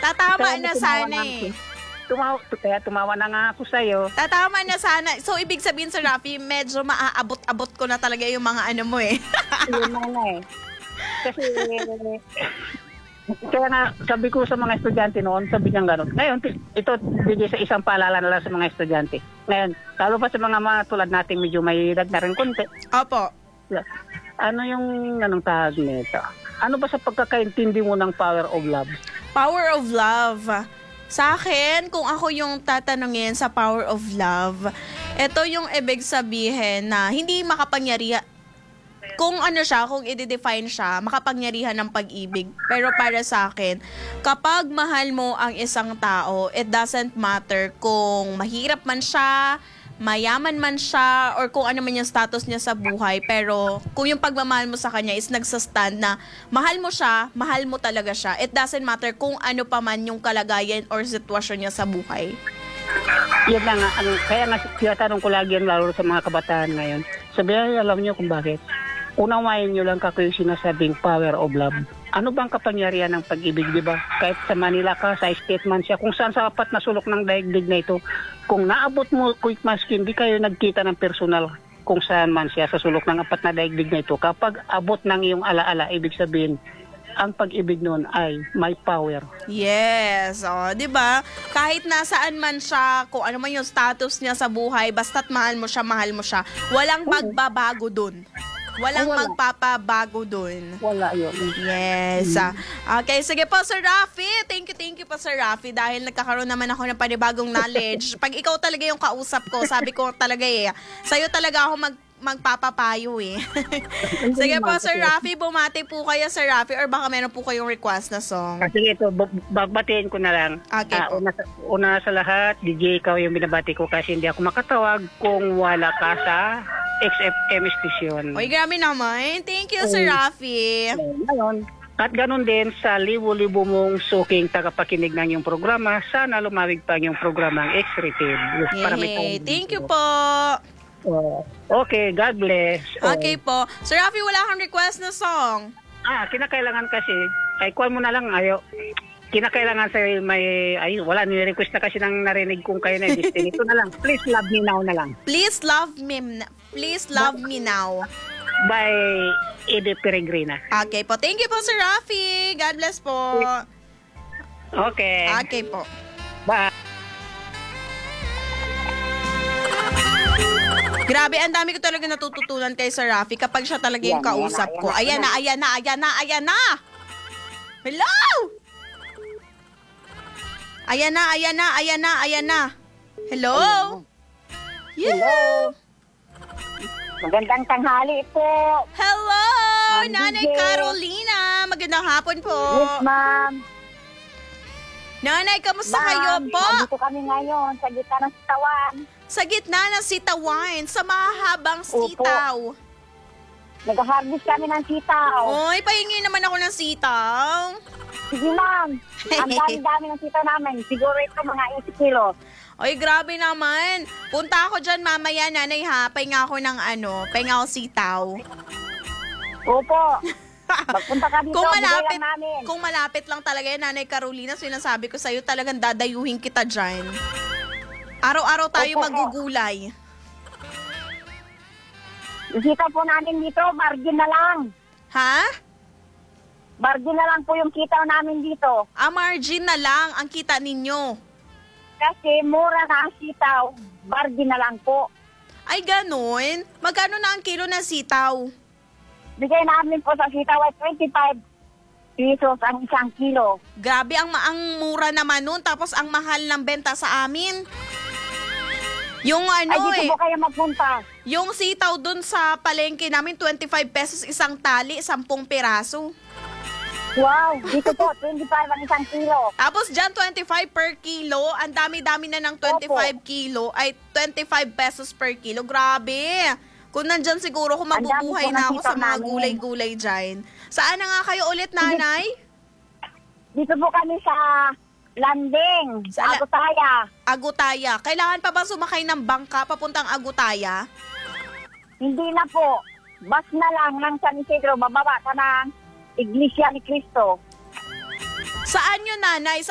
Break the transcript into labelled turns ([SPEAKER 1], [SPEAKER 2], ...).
[SPEAKER 1] Tatama
[SPEAKER 2] Kaya
[SPEAKER 1] na
[SPEAKER 2] tumawa
[SPEAKER 1] sana
[SPEAKER 2] na
[SPEAKER 1] eh.
[SPEAKER 2] Kaya tumawa na nga ako sa'yo.
[SPEAKER 1] Tatama na sana. So, ibig sabihin, Sir Rafi, medyo maaabot-abot ko na talaga yung mga ano mo eh.
[SPEAKER 2] Yun na eh. Kasi, kaya nga, sabi ko sa mga estudyante noon, sabi niya gano'n. Ngayon, ito, bigay sa isang paalala na lang sa mga estudyante. Ngayon, lalo pa sa mga tulad nating medyo may edad na rin konti.
[SPEAKER 1] Opo.
[SPEAKER 2] Ano yung, anong tawag nito? Ano ba sa pagkakaintindi mo ng power of love?
[SPEAKER 1] Power of love. Sa akin, kung ako yung tatanungin sa power of love, ito yung ibig sabihin na hindi makapangyarihan. Kung ano siya, kung i-define siya, makapangyarihan ng pag-ibig. Pero para sa akin, kapag mahal mo ang isang tao, it doesn't matter kung mahirap man siya, mayaman man siya, or kung ano man yung status niya sa buhay. Pero kung yung pagmamahal mo sa kanya is nagsastand na mahal mo siya, mahal mo talaga siya. It doesn't matter kung ano pa man yung kalagayan or sitwasyon niya sa buhay.
[SPEAKER 2] Yan na nga, kaya nga tinatanong ko lagi yan lalo sa mga kabataan ngayon. Sabihin, alam niyo kung bakit. Unawain niyo lang kako yung sinasabing power of love. Ano bang kapangyarihan ng pag-ibig, di ba? Kahit sa Manila ka, sa statement siya, kung saan sa apat na sulok ng daigdig na ito, kung naabot mo, quick maskin, di kayo nagkita ng personal kung saan man siya sa sulok ng apat na daigdig na ito. Kapag abot ng iyong alaala, ibig sabihin, ang pag-ibig noon ay may power.
[SPEAKER 1] Yes, di ba? Kahit nasaan man siya, kung ano man yung status niya sa buhay, basta't mahal mo siya, walang magbabago dun. Walang magpapabago dun.
[SPEAKER 2] Wala yun.
[SPEAKER 1] Yes. Okay, sige po, Sir Rafi. Thank you po, Sir Rafi, dahil nagkakaroon naman ako ng panibagong knowledge. Pag ikaw talaga yung kausap ko, sabi ko talaga sa'yo talaga ako magpapapayo eh. Sige po, Sir Rafi, bumati po kayo, Sir Rafi, or baka meron po kayong request na song.
[SPEAKER 2] Kasi ito, babatiin ko na lang.
[SPEAKER 1] Okay po.
[SPEAKER 2] Una sa lahat, DJ, ikaw yung binabati ko kasi hindi ako makatawag kung wala ka sa XFM station.
[SPEAKER 1] Oy, grabe naman. Thank you, Sir Rafi.
[SPEAKER 2] Ngayon, at ganun din sa libo-libo mong suking tagapakinig ng iyong programa, sana lumawig pa ang iyong programang X-Rated.
[SPEAKER 1] Yay! Thank you po.
[SPEAKER 2] Okay, God bless.
[SPEAKER 1] Okay po. Sir Rafi, wala kang request na song.
[SPEAKER 2] Kinakailangan kasi, ay kuha mo na lang, kinakailangan sa wala, ni-request na kasi nang narinig kong kayo na Destiny. Ito na lang, Please Love Me Now na lang.
[SPEAKER 1] Please Love Me Now.
[SPEAKER 2] By Eddie Peregrina.
[SPEAKER 1] Okay po. Thank you po, Sir Rafi. God bless po.
[SPEAKER 2] Okay.
[SPEAKER 1] Okay po.
[SPEAKER 2] Bye.
[SPEAKER 1] Grabe, ang dami ko talaga natututunan kay Sir Rafi kapag siya talaga yung kausap ko. Ayan na. Hello! Ayan na. Hello?
[SPEAKER 3] Hello. Magandang tanghali po.
[SPEAKER 1] Hello,
[SPEAKER 3] Ma'am
[SPEAKER 1] Nanay
[SPEAKER 3] DJ.
[SPEAKER 1] Carolina. Magandang hapon po.
[SPEAKER 3] Yes, ma'am.
[SPEAKER 1] Nanay, kamusta kayo po?
[SPEAKER 3] Nandito kami ngayon sa gitna ng sitawan.
[SPEAKER 1] Sa gitna ng sitawain, sa mahabang sitaw.
[SPEAKER 3] Nag-harvest kami ng sitaw.
[SPEAKER 1] Oy, pahingi naman ako ng sitaw.
[SPEAKER 3] Sige, ma'am. Ang dami-dami ng sitaw namin. Siguro ito mga 80 kilo.
[SPEAKER 1] Oy, grabe naman. Punta ako dyan mamaya, Nanay, ha? Pahinga ako ng pahinga ako sitaw.
[SPEAKER 3] Opo. Magpunta ka dito, bigay lang namin.
[SPEAKER 1] Kung malapit lang talaga yan, Nanay Carolina, sinasabi ko sa'yo, talagang dadayuhin kita dyan. Araw-araw tayo magugulay.
[SPEAKER 3] Kita po namin dito, margin na lang.
[SPEAKER 1] Ha?
[SPEAKER 3] Margin na lang po yung kita namin dito.
[SPEAKER 1] Margin na lang ang kita ninyo.
[SPEAKER 3] Kasi mura na ang sitaw, margin na lang po.
[SPEAKER 1] Ay, ganun? Magkano na ang kilo ng sitaw?
[SPEAKER 3] Bigay namin po sa sitaw ay 25 pesos ang isang kilo.
[SPEAKER 1] Grabe, ang mura naman nun. Tapos ang mahal ng benta sa amin. Yung
[SPEAKER 3] Ay, dito po kayo magpunta.
[SPEAKER 1] yung sitaw dun sa palengke namin, 25 pesos isang tali, 10 piraso.
[SPEAKER 3] Wow, dito po, 25 ang isang kilo.
[SPEAKER 1] Tapos dyan, 25 per kilo. Ang dami-dami na ng 25 kilo ay 25 pesos per kilo. Grabe. Kung nandyan siguro kung mabubuhay na ako sa mga gulay-gulay dyan. Saan na nga kayo ulit, Nanay?
[SPEAKER 3] Dito po kami sa Landing, sa Agutaya.
[SPEAKER 1] Agutaya. Kailangan pa ba sumakay ng bangka papuntang Agutaya?
[SPEAKER 3] Hindi na po. Bus na lang ng San Isidro, bababa ka ng Iglesia ni Cristo.
[SPEAKER 1] Saan yun, Nanay?